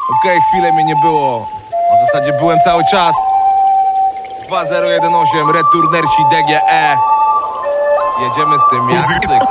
Okej, chwilę mnie nie było. W zasadzie byłem cały czas. 2018, Returnersi DGE. Jedziemy z tym jak